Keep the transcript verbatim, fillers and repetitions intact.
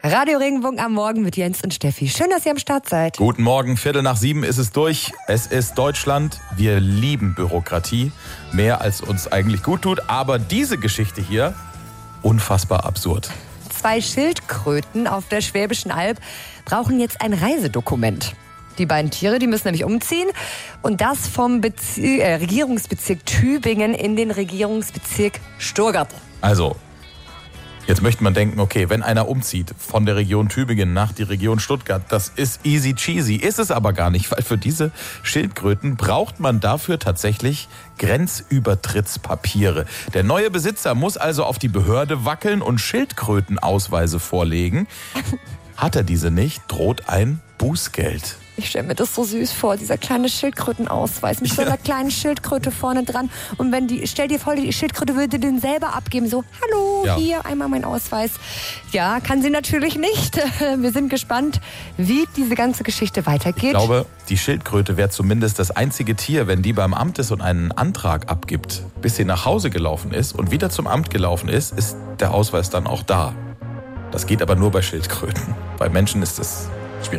Radio Regenbogen am Morgen mit Jens und Steffi. Schön, dass ihr am Start seid. Guten Morgen, Viertel nach sieben ist es durch. Es ist Deutschland. Wir lieben Bürokratie. Mehr als uns eigentlich gut tut. Aber diese Geschichte hier, unfassbar absurd. Zwei Schildkröten auf der Schwäbischen Alb brauchen jetzt ein Reisedokument. Die beiden Tiere, die müssen nämlich umziehen. Und das vom Bezie- äh, Regierungsbezirk Tübingen in den Regierungsbezirk Stuttgart. Also, jetzt möchte man denken, okay, wenn einer umzieht von der Region Tübingen nach die Region Stuttgart, das ist easy cheesy. Ist es aber gar nicht, weil für diese Schildkröten braucht man dafür tatsächlich Grenzübertrittspapiere. Der neue Besitzer muss also auf die Behörde wackeln und Schildkrötenausweise vorlegen. Hat er diese nicht, droht ein Bußgeld. Ich stelle mir das so süß vor, dieser kleine Schildkrötenausweis mit so einer Ja. kleinen Schildkröte vorne dran. Und wenn die, stell dir vor, die Schildkröte würde den selber abgeben, so, hallo, Ja. hier einmal mein Ausweis. Ja, kann sie natürlich nicht. Wir sind gespannt, wie diese ganze Geschichte weitergeht. Ich glaube, die Schildkröte wäre zumindest das einzige Tier, wenn die beim Amt ist und einen Antrag abgibt, bis sie nach Hause gelaufen ist und wieder zum Amt gelaufen ist, ist der Ausweis dann auch da. Das geht aber nur bei Schildkröten. Bei Menschen ist das